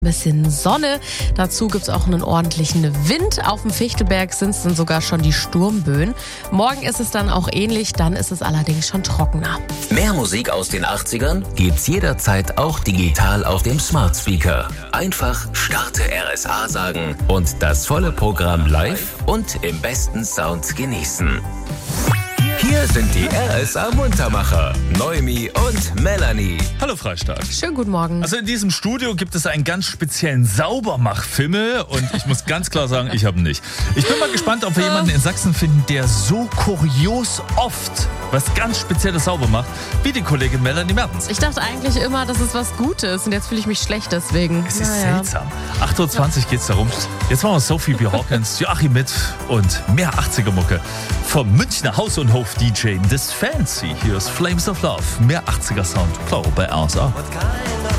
Bisschen Sonne. Dazu gibt's auch einen ordentlichen Wind. Auf dem Fichtelberg sind es dann sogar schon die Sturmböen. Morgen ist es dann auch ähnlich, dann ist es allerdings schon trockener. Mehr Musik aus den 80ern gibt's jederzeit auch digital auf dem Smart Speaker. Einfach Starte RSA sagen und das volle Programm live und im besten Sound genießen. Hier sind die RSA Muntermacher, Noemi und Melanie. Hallo Freistaat. Schönen guten Morgen. Also in diesem Studio gibt es einen ganz speziellen Saubermach-Fimmel und ich muss ganz klar sagen, ich habe ihn nicht. Ich bin mal gespannt, ob wir jemanden in Sachsen finden, der so kurios oft was ganz Spezielles sauber macht, wie die Kollegin Melanie Mertens. Ich dachte eigentlich immer, das ist was Gutes und jetzt fühle ich mich schlecht deswegen. Es ist seltsam. 8.20 Uhr geht's darum. Jetzt machen wir Sophie B. Hawkins, Joachim Mitt und mehr 80er-Mucke vom Münchner Haus- und Hof-DJ This Fancy. Hier ist Flames of Love, mehr 80er-Sound, klar, bei RSA.